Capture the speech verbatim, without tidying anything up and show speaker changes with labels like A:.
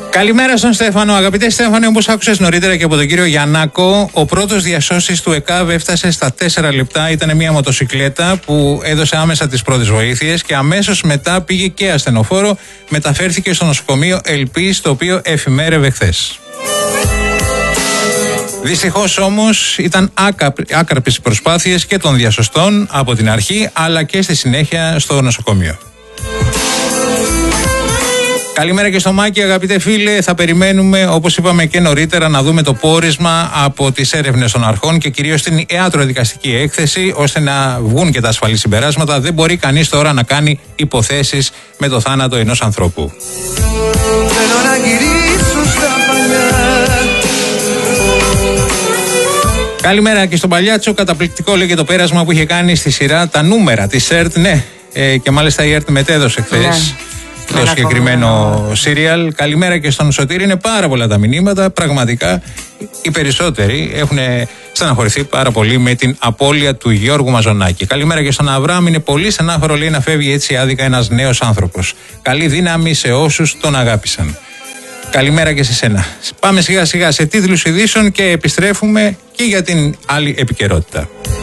A: Καλημέρα στον Στέφανο. Αγαπητέ Στέφανε, όπως άκουσες νωρίτερα και από τον κύριο Γιαννάκο, ο πρώτος διασώσης του ΕΚΑΒ έφτασε στα τέσσερα λεπτά. Ήταν μια μοτοσικλέτα που έδωσε άμεσα τις πρώτες βοήθειες και αμέσως μετά πήγε και ασθενοφόρο. Μεταφέρθηκε στο νοσοκομείο Ελπής, το οποίο εφημέρευε χθες. Δυστυχώς όμως ήταν άκαρπες οι προσπάθειες και των διασωστών από την αρχή αλλά και στη συνέχεια στο νοσοκομείο. Καλημέρα και στο Μάκη, αγαπητέ φίλε. Θα περιμένουμε, όπως είπαμε και νωρίτερα, να δούμε το πόρισμα από τις έρευνες των αρχών και κυρίως την ιατροδικαστική έκθεση, ώστε να βγουν και τα ασφαλή συμπεράσματα. Δεν μπορεί κανείς τώρα να κάνει υποθέσεις με το θάνατο ενός ανθρώπου. Καλημέρα και στον Παλιάτσο. Καταπληκτικό λέγε το πέρασμα που είχε κάνει στη σειρά τα νούμερα της ΕΡΤ. Ναι, ε, και μάλιστα η ΕΡΤ μετέδωσε χθες. Ναι. Το συγκεκριμένο σύριαλ. Καλημέρα και στον Σωτήρη. Είναι πάρα πολλά τα μηνύματα. Πραγματικά οι περισσότεροι έχουν στεναχωρηθεί πάρα πολύ με την απώλεια του Γιώργου Μαζονάκη. Καλημέρα και στον Αβραάμ. Είναι πολύ στενάχωρο, λέει, να φεύγει έτσι άδικα ένας νέος άνθρωπος. Καλή δύναμη σε όσους τον αγάπησαν. Καλημέρα και σε σένα. Πάμε σιγά σιγά σε τίτλους ειδήσεων και επιστρέφουμε και για την άλλη επικαιρότητα.